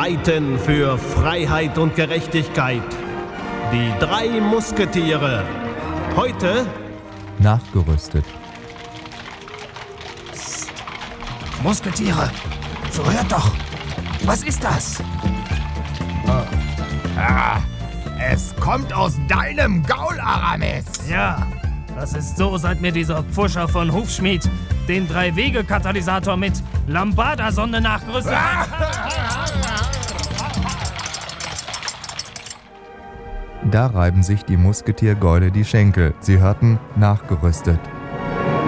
reiten für Freiheit und Gerechtigkeit. Die 3 Musketiere. Heute nachgerüstet. Psst. Musketiere, so hört doch. Was ist das? Es kommt aus deinem Gaul, Aramis. Ja, das ist so, seit mir dieser Pfuscher von Hufschmied den 3-Wege-Katalysator mit Lambada-Sonde nachgerüstet hat. Da reiben sich die Musketiergäule die Schenkel. Sie hörten nachgerüstet.